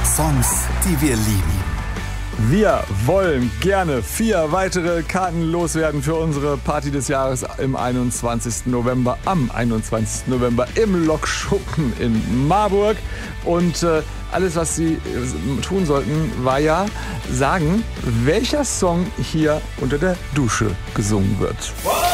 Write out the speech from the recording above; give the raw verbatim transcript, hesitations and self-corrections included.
Songs, die wir lieben. Wir wollen gerne vier weitere Karten loswerden für unsere Party des Jahres im einundzwanzigsten November, am einundzwanzigsten November im Lokschuppen in Marburg. Und äh, alles, was Sie äh, tun sollten, war ja sagen, welcher Song hier unter der Dusche gesungen wird.